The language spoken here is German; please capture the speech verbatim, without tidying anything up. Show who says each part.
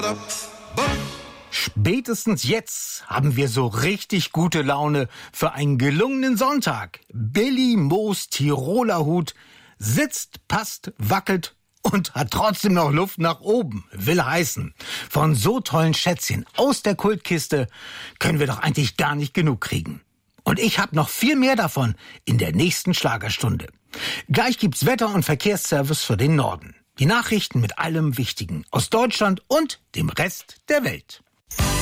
Speaker 1: Spätestens jetzt haben wir so richtig gute Laune für einen gelungenen Sonntag. Billy Moos Tiroler Hut sitzt, passt, wackelt und hat trotzdem noch Luft nach oben. Will heißen, von so tollen Schätzchen aus der Kultkiste können wir doch eigentlich gar nicht genug kriegen. Und ich habe noch viel mehr davon in der nächsten Schlagerstunde. Gleich gibt's Wetter- und Verkehrsservice für den Norden. Die Nachrichten mit allem Wichtigen aus Deutschland und dem Rest der Welt.